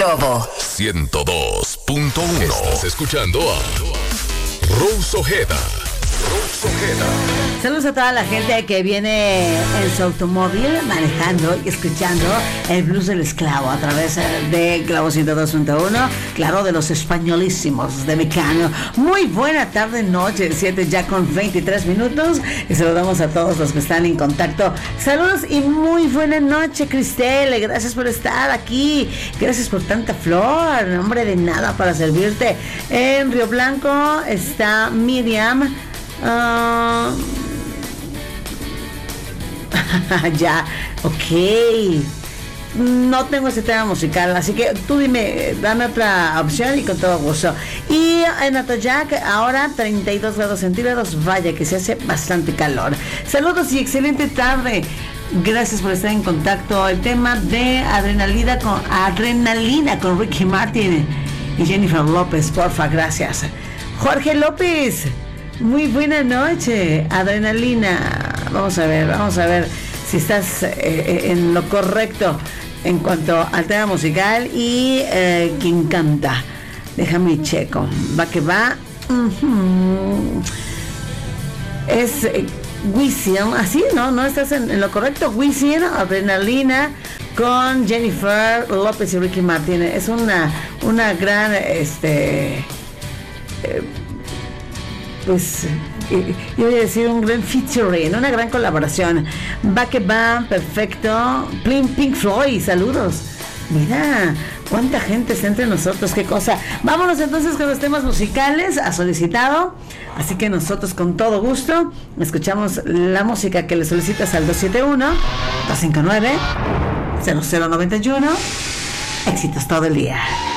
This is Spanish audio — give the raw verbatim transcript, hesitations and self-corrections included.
Globo ciento dos punto uno. Estás escuchando a Rose Ojeda. Rose Ojeda. Saludos a toda la gente que viene en su automóvil manejando y escuchando el blues del esclavo a través de Globo ciento dos punto uno, claro, de los españolísimos de Mecano. Muy buena tarde, noche, siete ya con veintitrés minutos, y saludamos a todos los que están en contacto. Saludos y muy buena noche, Cristel, gracias por estar aquí, gracias por tanta flor, hombre, de nada, para servirte. En Río Blanco está Miriam. Uh, ya, ok. No tengo ese tema musical, así que tú dime, dame otra opción y con todo gusto. Y en Atoyac, ahora treinta y dos grados centígrados, vaya que se hace bastante calor. Saludos y excelente tarde. Gracias por estar en contacto. El tema de adrenalina con, adrenalina con Ricky Martin y Jennifer López, porfa, gracias. Jorge López, muy buena noche. Adrenalina. Vamos a ver, vamos a ver si estás eh, en lo correcto en cuanto al tema musical y eh, quien canta. Déjame checo. Va que va. Uh-huh. Es eh, Wisin. Así, ¿no? No estás en, en lo correcto. Wisin, Adrenalina con Jennifer López y Ricky Martin. Es una, una gran este eh, pues eh, yo voy a decir un gran featuring, una gran colaboración. Va que va, perfecto. Pink Floyd, saludos. Mira, cuánta gente está entre nosotros, qué cosa. Vámonos entonces con los temas musicales, a solicitado. Así que nosotros con todo gusto escuchamos la música que le solicitas al dos siete uno, dos cinco nueve, cero cero nueve uno. Éxitos todo el día.